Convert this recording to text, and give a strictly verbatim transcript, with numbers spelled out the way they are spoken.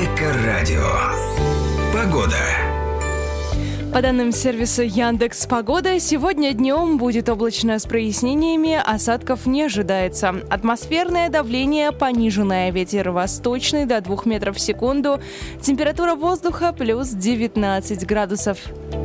Эко-радио. Погода. По данным сервиса Яндекс.Погода, сегодня днем будет облачно с прояснениями, осадков не ожидается. Атмосферное давление пониженное, ветер восточный до двух метров в секунду, температура воздуха плюс девятнадцать градусов.